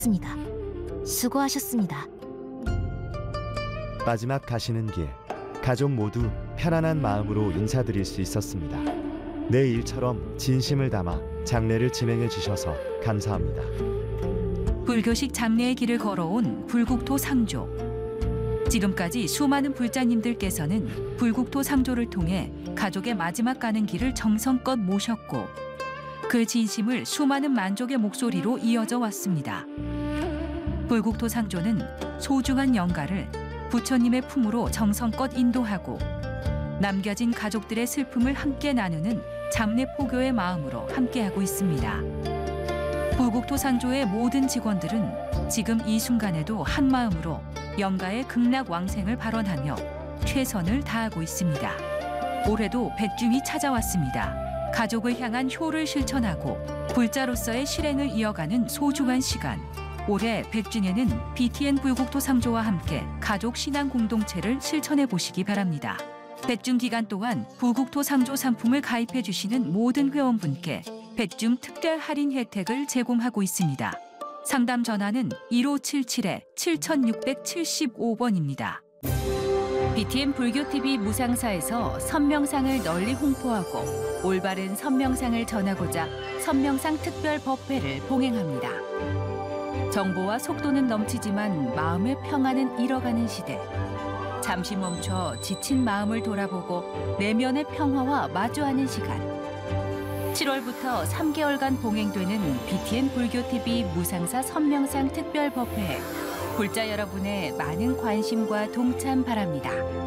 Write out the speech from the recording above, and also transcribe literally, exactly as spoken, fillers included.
습니다. 수고하셨습니다. 마지막 가시는 길, 가족 모두 편안한 마음으로 인사드릴 수 있었습니다. 내 일처럼 진심을 담아 장례를 진행해 주셔서 감사합니다. 불교식 장례의 길을 걸어온 불국토 상조. 지금까지 수많은 불자님들께서는 불국토 상조를 통해 가족의 마지막 가는 길을 정성껏 모셨고 그 진심을 수많은 만족의 목소리로 이어져 왔습니다. 불국토 상조는 소중한 영가를 부처님의 품으로 정성껏 인도하고 남겨진 가족들의 슬픔을 함께 나누는 장례 포교의 마음으로 함께하고 있습니다. 불국토 상조의 모든 직원들은 지금 이 순간에도 한 마음으로 영가의 극락왕생을 발언하며 최선을 다하고 있습니다. 올해도 백중이 찾아왔습니다. 가족을 향한 효를 실천하고 불자로서의 실행을 이어가는 소중한 시간. 올해 백중에는 비티엔 불국토 상조와 함께 가족 신앙 공동체를 실천해 보시기 바랍니다. 백중 기간 동안 불국토 상조 상품을 가입해 주시는 모든 회원분께 백중 특별 할인 혜택을 제공하고 있습니다. 상담 전화는 일오칠칠 칠육칠오 번입니다. 비티엔 불교티비 무상사에서 선명상을 널리 홍보하고 올바른 선명상을 전하고자 선명상 특별 법회를 봉행합니다. 정보와 속도는 넘치지만 마음의 평안은 잃어가는 시대. 잠시 멈춰 지친 마음을 돌아보고 내면의 평화와 마주하는 시간. 칠월부터 삼 개월간 봉행되는 비티엔 불교티비 무상사 선명상 특별 법회에 불자 여러분의 많은 관심과 동참 바랍니다.